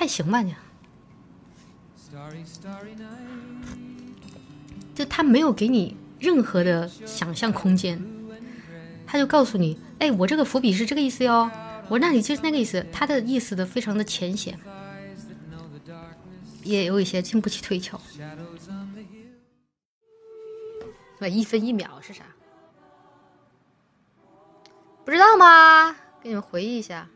还行吧你。就他没有给你任何的想象空间，他就告诉你，哎，我这个伏笔是这个意思哟，我那里就是那个意思，他的意思的非常的浅显，也有一些经不起推敲。1分1秒是啥？不知道吗？给你们回忆一下。